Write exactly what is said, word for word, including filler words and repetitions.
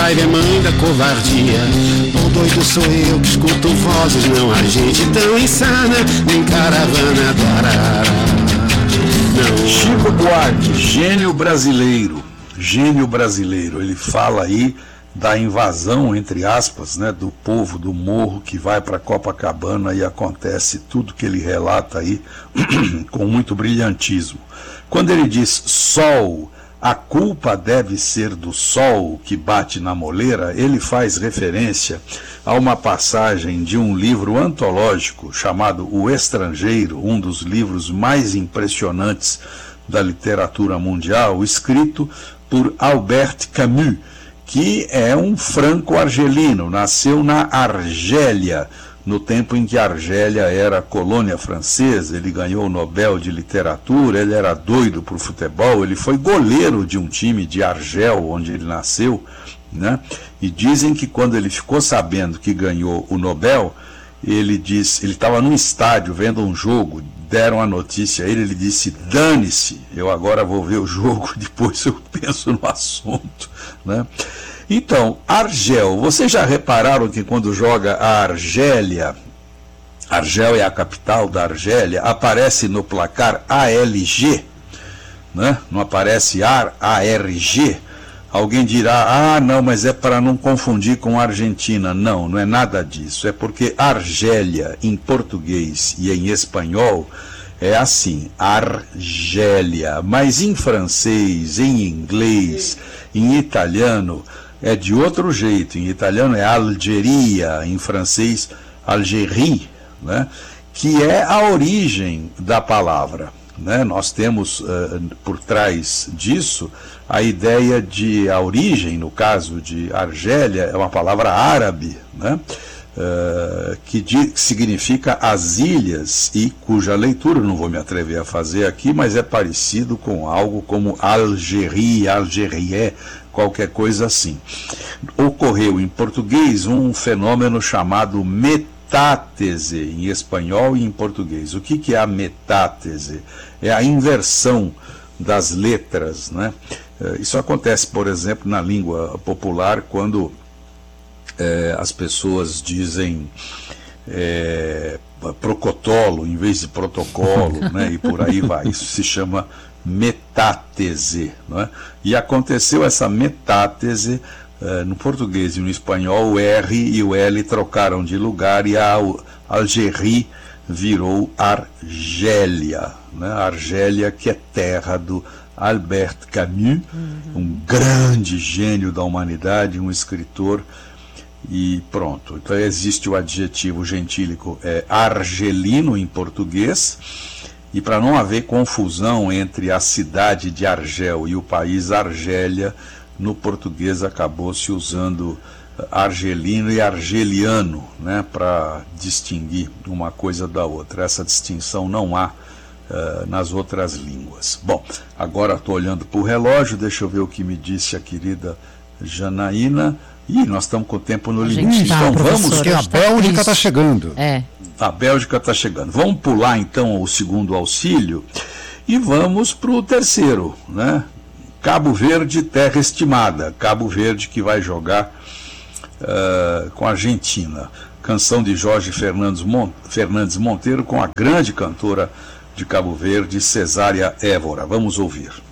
raiva é mãe da covardia. O doido sou eu que escuto vozes, não há gente tão insana, nem caravana do Arara. Não. Chico Buarque, gênio brasileiro, gênio brasileiro, ele fala aí da invasão, entre aspas, né, do povo do morro que vai para Copacabana e acontece tudo que ele relata aí com muito brilhantismo. Quando ele diz sol, a culpa deve ser do sol que bate na moleira, ele faz referência a uma passagem de um livro antológico chamado O Estrangeiro, um dos livros mais impressionantes da literatura mundial, escrito por Albert Camus, que é um franco-argelino, nasceu na Argélia, no tempo em que a Argélia era colônia francesa. Ele ganhou o Nobel de Literatura, ele era doido por futebol, ele foi goleiro de um time de Argel, onde ele nasceu, né? E dizem que quando ele ficou sabendo que ganhou o Nobel, ele disse, ele estava num estádio vendo um jogo, deram a notícia a ele, ele disse, dane-se, eu agora vou ver o jogo, depois eu penso no assunto, né? Então, Argel, vocês já repararam que quando joga a Argélia, Argel é a capital da Argélia, aparece no placar A L G, né? Não aparece A R G? Alguém dirá, ah, não, mas é para não confundir com a Argentina. Não, não é nada disso. É porque Argélia, em português e em espanhol, é assim, Argélia. Mas em francês, em inglês, em italiano, é de outro jeito. Em italiano é Algeria, em francês, Algérie, né? Que é a origem da palavra. Né? Nós temos uh, por trás disso a ideia de a origem, no caso de Argélia, é uma palavra árabe, né? uh, que, de, que significa as ilhas e cuja leitura, não vou me atrever a fazer aqui, mas é parecido com algo como Algérie, Algérie, qualquer coisa assim. Ocorreu em português um fenômeno chamado metátese, em espanhol e em português. O que, que é a metátese? É a inversão das letras, né? Isso acontece, por exemplo, na língua popular, quando é, as pessoas dizem é, procotolo em vez de protocolo, né? E por aí vai. Isso se chama metátese, né? E aconteceu essa metátese uh, no português e no espanhol, o R e o L trocaram de lugar e a Algérie virou Argélia, né? Argélia, que é terra do Albert Camus, uhum. Um grande gênio da humanidade, um escritor, e pronto. Então existe o adjetivo gentílico é, argelino em português. E para não haver confusão entre a cidade de Argel e o país Argélia, no português acabou se usando argelino e argeliano, né, para distinguir uma coisa da outra. Essa distinção não há uh, nas outras línguas. Bom, agora estou olhando para o relógio, deixa eu ver o que me disse a querida Janaína. Ih, nós estamos com o tempo no limite, tá, então vamos... Porque a Bélgica está chegando. É. A Bélgica está chegando. Vamos pular então o segundo auxílio e vamos para o terceiro, né? Cabo Verde, terra estimada. Cabo Verde que vai jogar uh, com a Argentina. Canção de Jorge Fernandes, Mon- Fernandes Monteiro com a grande cantora de Cabo Verde, Cesária Évora. Vamos ouvir.